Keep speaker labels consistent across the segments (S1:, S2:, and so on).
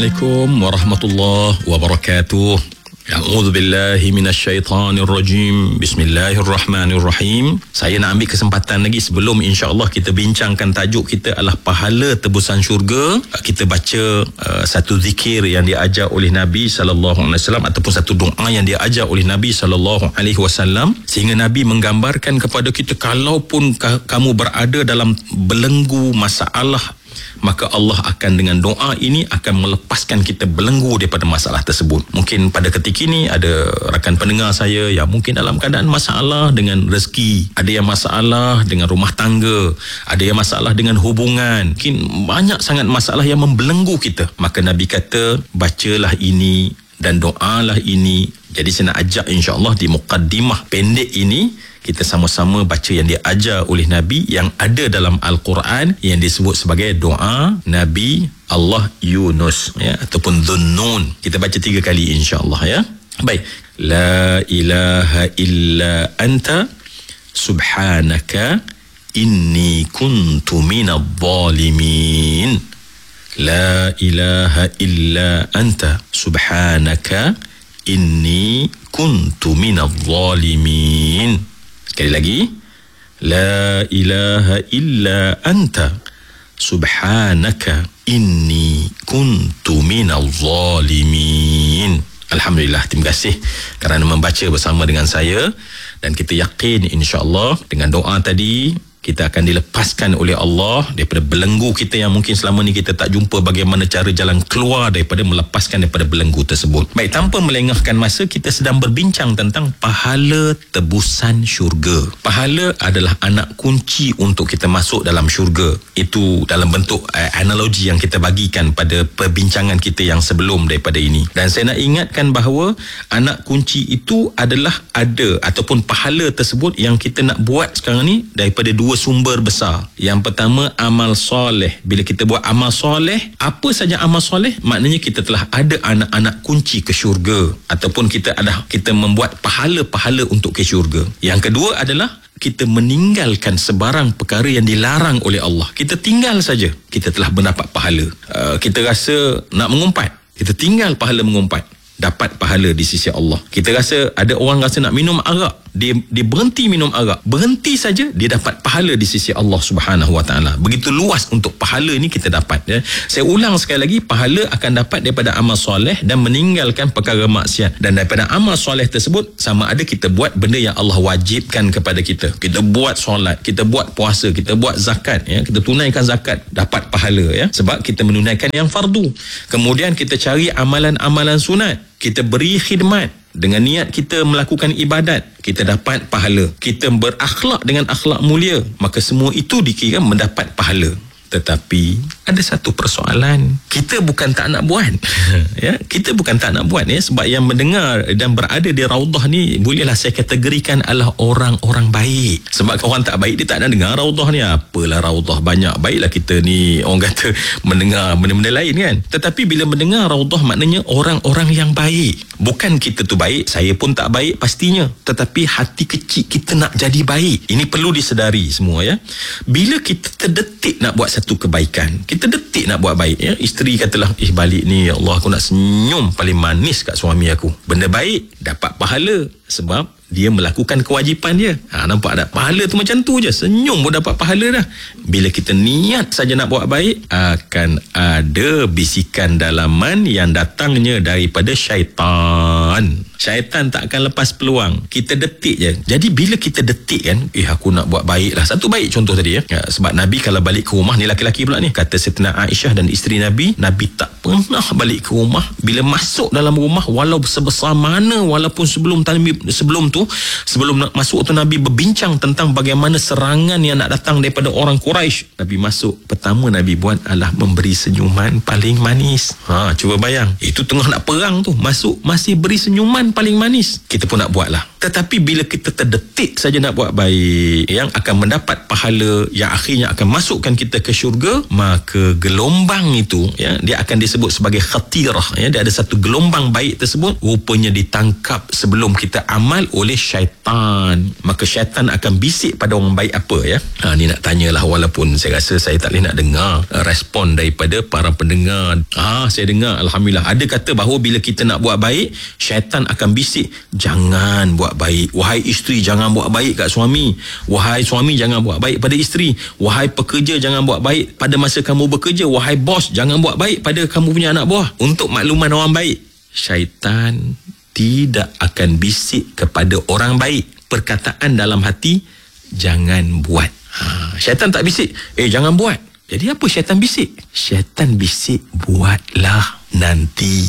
S1: Assalamualaikum warahmatullahi wabarakatuh. A'udzu billahi minasyaitonir rajim. Bismillahirrahmanirrahim. Saya nak ambil kesempatan lagi sebelum insya-Allah kita bincangkan tajuk kita adalah pahala tebusan syurga. Kita baca satu zikir yang diajar oleh Nabi sallallahu alaihi wasallam ataupun satu doa yang diajar oleh Nabi sallallahu alaihi wasallam, sehingga Nabi menggambarkan kepada kita, kalaupun kamu berada dalam belenggu masalah, maka Allah akan dengan doa ini akan melepaskan kita belenggu daripada masalah tersebut. Mungkin pada ketika ini ada rakan pendengar saya yang mungkin dalam keadaan masalah dengan rezeki, ada yang masalah dengan rumah tangga, ada yang masalah dengan hubungan, mungkin banyak sangat masalah yang membelenggu kita. Maka Nabi kata, bacalah ini dan doalah ini. Jadi saya nak ajak insya-Allah di muqaddimah pendek ini kita sama-sama baca yang diajar oleh Nabi yang ada dalam Al-Quran yang disebut sebagai doa Nabi Allah Yunus, ya, ataupun Dhunnun. Kita baca 3 kali insya-Allah, ya. Baik. La ilaha illa anta subhanaka inni kuntu minadh dhalimin. La ilaha illa anta subhanaka inni kuntu minadh dhalimin. Sekali lagi. La ilaha illa anta subhanaka inni kuntu minadh dhalimin. Alhamdulillah, terima kasih kerana membaca bersama dengan saya, dan kita yakin insya-Allah dengan doa tadi kita akan dilepaskan oleh Allah daripada belenggu kita yang mungkin selama ni kita tak jumpa bagaimana cara jalan keluar daripada melepaskan daripada belenggu tersebut. Baik, tanpa melengahkan masa, kita sedang berbincang tentang pahala tebusan syurga. Pahala adalah anak kunci untuk kita masuk dalam syurga. Itu dalam bentuk analogi yang kita bagikan pada perbincangan kita yang sebelum daripada ini. Dan saya nak ingatkan bahawa anak kunci itu adalah ada ataupun pahala tersebut yang kita nak buat sekarang ni daripada 2 sumber besar. Yang pertama, amal soleh. Bila kita buat amal soleh, apa saja amal soleh, maknanya kita telah ada anak-anak kunci ke syurga, ataupun kita membuat pahala-pahala untuk ke syurga. Yang kedua adalah kita meninggalkan sebarang perkara yang dilarang oleh Allah. Kita tinggal saja, kita telah mendapat pahala. Kita rasa nak mengumpat, kita tinggal pahala mengumpat, dapat pahala di sisi Allah. Kita rasa, ada orang rasa nak minum arak, dia berhenti minum arak, berhenti saja, dia dapat pahala di sisi Allah Subhanahu Wa Taala. Begitu luas untuk pahala ni kita dapat, ya. Saya ulang sekali lagi, pahala akan dapat daripada amal soleh dan meninggalkan perkara maksiat. Dan daripada amal soleh tersebut, sama ada kita buat benda yang Allah wajibkan kepada kita. Kita buat solat, kita buat puasa, kita buat zakat, ya, kita tunaikan zakat, dapat pahala, ya, sebab kita menunaikan yang fardu. Kemudian kita cari amalan-amalan sunat, kita beri khidmat dengan niat kita melakukan ibadat, kita dapat pahala. Kita berakhlak dengan akhlak mulia, maka semua itu dikira mendapat pahala. Tetapi ada satu persoalan, kita bukan tak nak buat. Ya, kita bukan tak nak buat, ya, sebab yang mendengar dan berada di Raudah ni bolehlah saya kategorikan adalah orang-orang baik. Sebab orang tak baik dia tak nak dengar Raudah ni. Apalah Raudah banyak, baiklah kita ni orang kata mendengar benda-benda lain, kan. Tetapi bila mendengar Raudah, maknanya orang-orang yang baik. Bukan kita tu baik, saya pun tak baik pastinya, tetapi hati kecil kita nak jadi baik. Ini perlu disedari semua, ya. Bila kita terdetik nak buat satu kebaikan, kita detik nak buat baik, ya. Isteri katalah, balik ni, ya Allah, aku nak senyum paling manis kat suami aku. Benda baik, dapat pahala sebab dia melakukan kewajipan dia. Nampak tak? Pahala tu macam tu je, senyum pun dapat pahala dah. Bila kita niat saja nak buat baik, akan ada bisikan dalaman yang datangnya daripada syaitan. Syaitan tak akan lepas peluang. Kita detik je. Jadi bila kita detik, kan, aku nak buat baik lah. Satu baik contoh tadi, ya. Sebab Nabi kalau balik ke rumah, ni laki-laki pula ni, kata Saidatina Aisyah dan isteri Nabi tak pernah balik ke rumah. Bila masuk dalam rumah, walau sebesar mana, walaupun sebelum nak masuk tu Nabi berbincang tentang bagaimana serangan yang nak datang daripada orang Quraisy. Nabi masuk, pertama Nabi buat adalah memberi senyuman paling manis. Cuba bayang, itu tengah nak perang tu, masuk masih beri senyuman makan paling manis, kita pun nak buat lah. Tetapi bila kita terdetik saja nak buat baik, yang akan mendapat pahala yang akhirnya akan masukkan kita ke syurga, maka gelombang itu, ya, dia akan disebut sebagai khatirah, ya. Dia ada satu gelombang baik tersebut, rupanya ditangkap sebelum kita amal oleh syaitan. Maka syaitan akan bisik pada orang baik apa, ya. Ni nak tanyalah, walaupun saya rasa saya tak boleh nak dengar respon daripada para pendengar. Saya dengar, alhamdulillah, ada kata bahawa bila kita nak buat baik, syaitan akan bisik, jangan buat baik. Wahai isteri, jangan buat baik kat suami. Wahai suami, jangan buat baik pada isteri. Wahai pekerja, jangan buat baik pada masa kamu bekerja. Wahai bos, jangan buat baik pada kamu punya anak buah. Untuk makluman orang baik, syaitan tidak akan bisik kepada orang baik perkataan dalam hati, jangan buat. Syaitan tak bisik, jangan buat. Jadi apa syaitan bisik? Syaitan bisik, buatlah nanti.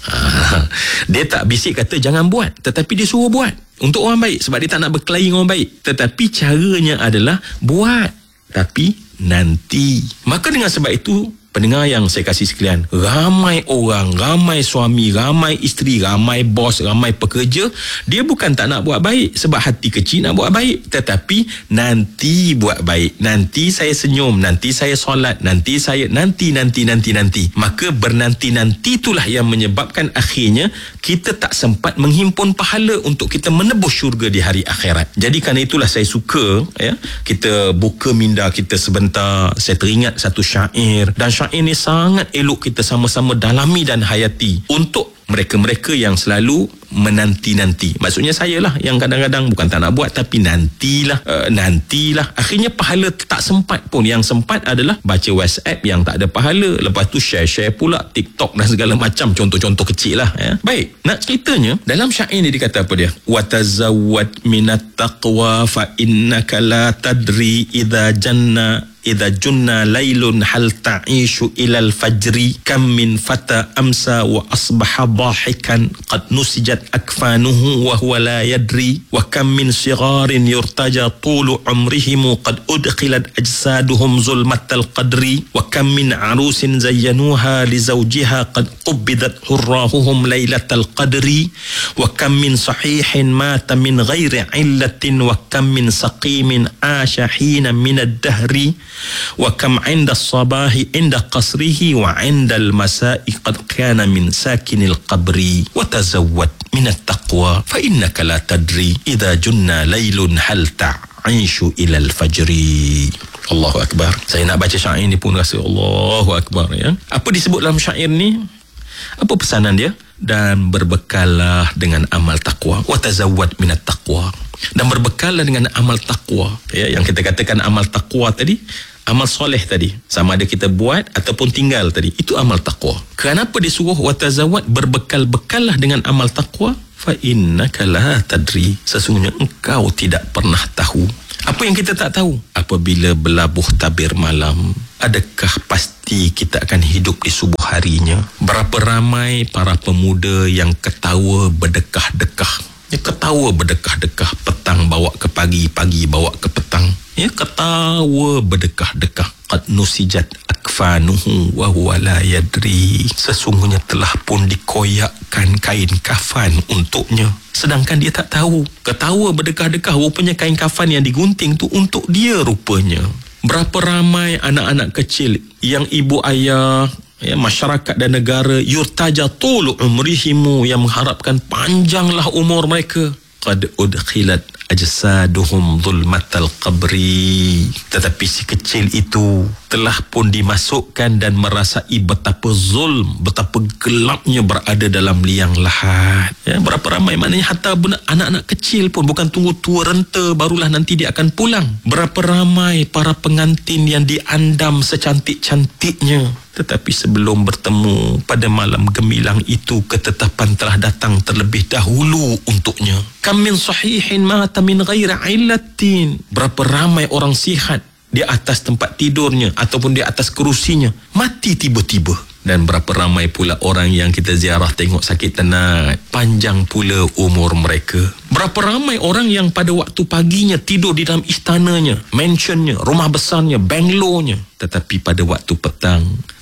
S1: Dia tak bisik kata jangan buat, tetapi dia suruh buat untuk orang baik, sebab dia tak nak berkelahi dengan orang baik. Tetapi caranya adalah buat, tapi nanti. Maka dengan sebab itu, pendengar yang saya kasih sekalian, ramai orang, ramai suami, ramai isteri, ramai bos, ramai pekerja, dia bukan tak nak buat baik sebab hati kecil nak buat baik, tetapi nanti buat baik, nanti saya senyum, nanti saya solat, nanti saya nanti. Maka bernanti-nanti itulah yang menyebabkan akhirnya kita tak sempat menghimpun pahala untuk kita menebus syurga di hari akhirat. Jadi kerana itulah saya suka, ya, kita buka minda kita sebentar. Saya teringat satu syair, dan syair ini sangat elok kita sama-sama dalami dan hayati untuk mereka-mereka yang selalu menanti-nanti. Maksudnya saya lah yang kadang-kadang bukan tak nak buat, tapi nantilah. Akhirnya pahala tak sempat pun. Yang sempat adalah baca WhatsApp yang tak ada pahala. Lepas tu share pula TikTok dan segala macam, contoh-contoh kecil lah, ya. Baik, nak ceritanya dalam syair ni dia kata apa dia? Watazawwad minat taqwa fa innaka la tadri idza junna laylun hal ta'ishu ilal fajri kam min fata amsa wa asbaha dhahikan qad nusijat akfanuhu wa huwa la yadri wa kam min sigharin yurtaja tulu umrihim qad udkhilat ajsaduhum zulmatal qadri wa kam min arusin zayyanuha li zawjiha qad qubbidat hurrahuhum laylatal qadri wa kam min sahihin mata min ghairi illatin wa kam min saqimin asha hina min ad-dahri wa kam 'inda as-sabahi 'inda qasrihi wa 'inda al-masa'i qad kana min sakinil qabri wa tazawwad min at-taqwa fa innaka la tadri idza junna laylun hal ta'ishu ila al-fajri. Allahu akbar. Saya nak baca syair ni pun rasa Allahu akbar, ya. Apa disebut dalam syair ni? Apa pesanan dia? Dan berbekallah dengan amal taqwa. Wa tazawwad min at-taqwa. Dan berbekallah dengan amal taqwa, ya, yang kita katakan amal taqwa tadi, amal soleh tadi, sama ada kita buat ataupun tinggal tadi, itu amal taqwa. Kenapa disuruh watazawwad, berbekal-bekallah dengan amal taqwa? Fa innaka la tadri, sesungguhnya engkau tidak pernah tahu. Apa yang kita tak tahu? Apabila berlabuh tabir malam, adakah pasti kita akan hidup di subuh harinya? Berapa ramai para pemuda yang ketawa berdekah-dekah, ya, ketawa berdekah-dekah, petang bawa ke pagi, pagi bawa ke petang, ya, ketawa berdekah-dekah. Qad nusijat akfanuhu wa huwa la yadri, sesungguhnya telah pun dikoyakkan kain kafan untuknya, sedangkan dia tak tahu. Ketawa berdekah-dekah, rupanya kain kafan yang digunting tu untuk dia rupanya. Berapa ramai anak-anak kecil yang ibu ayah, ya, masyarakat dan negara yurtaja tulu umrihimu, yang mengharapkan panjanglah umur mereka. Qad udkhilat ajsaduhum zulmatal qabri, tetapi si kecil itu telah pun dimasukkan dan merasai betapa zulm, betapa gelapnya berada dalam liang lahat, ya. Berapa ramai, maknanya hatta anak-anak kecil pun bukan tunggu tua renta barulah nanti dia akan pulang. Berapa ramai para pengantin yang diandam secantik-cantiknya, tetapi sebelum bertemu pada malam gemilang itu, ketetapan telah datang terlebih dahulu untuknya. Kam min sahihin mata min ghairi illatin, berapa ramai orang sihat di atas tempat tidurnya ataupun di atas kerusinya, mati tiba-tiba. Dan berapa ramai pula orang yang kita ziarah tengok sakit tenat, panjang pula umur mereka. Berapa ramai orang yang pada waktu paginya tidur di dalam istananya, mansionnya, rumah besarnya, banglonya, tetapi pada waktu petang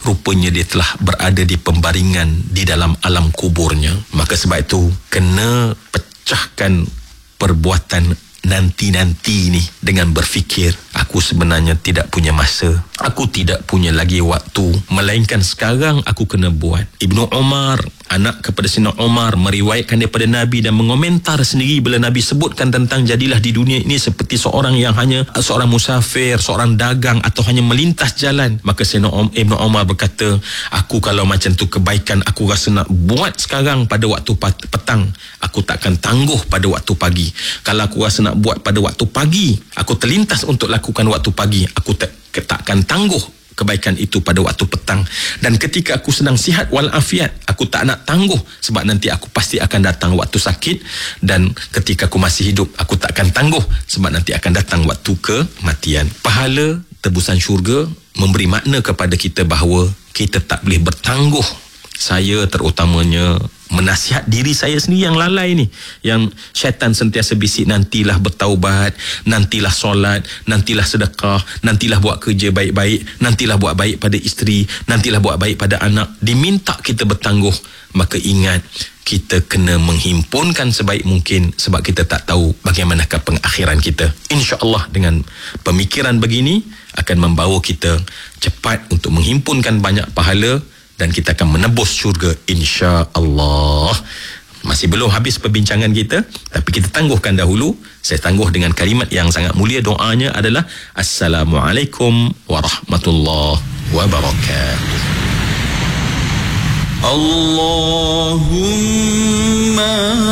S1: rupanya dia telah berada di pembaringan di dalam alam kuburnya. Maka sebab itu kena pecahkan perbuatan nanti-nanti ni dengan berfikir, aku sebenarnya tidak punya masa, aku tidak punya lagi waktu, melainkan sekarang aku kena buat. Ibnu Umar, anak kepada Sayyidina Umar, meriwayatkan daripada Nabi dan mengomentar sendiri bila Nabi sebutkan tentang jadilah di dunia ini seperti seorang yang hanya seorang musafir, seorang dagang atau hanya melintas jalan. Maka Sayyidina Ibnu Umar berkata, aku kalau macam tu kebaikan aku rasa nak buat sekarang pada waktu petang, aku takkan tangguh pada waktu pagi. Kalau aku rasa nak buat pada waktu pagi, aku terlintas untuk lakukan waktu pagi, aku takkan tangguh kebaikan itu pada waktu petang. Dan ketika aku sedang sihat walafiat, aku tak nak tangguh sebab nanti aku pasti akan datang waktu sakit. Dan ketika aku masih hidup, aku takkan tangguh sebab nanti akan datang waktu kematian. Pahala tebusan syurga memberi makna kepada kita bahawa kita tak boleh bertangguh. Saya terutamanya menasihat diri saya sendiri yang lalai ni, yang syaitan sentiasa bisik, nantilah bertaubat, nantilah solat, nantilah sedekah, nantilah buat kerja baik-baik, nantilah buat baik pada isteri, nantilah buat baik pada anak. Diminta kita bertangguh. Maka ingat, kita kena menghimpunkan sebaik mungkin sebab kita tak tahu bagaimanakah pengakhiran kita. InsyaAllah dengan pemikiran begini akan membawa kita cepat untuk menghimpunkan banyak pahala dan kita akan menebus syurga insya-Allah. Masih belum habis perbincangan kita, tapi kita tangguhkan dahulu. Saya tangguh dengan kalimat yang sangat mulia. Doanya adalah Assalamualaikum warahmatullahi wabarakatuh.
S2: Allahumma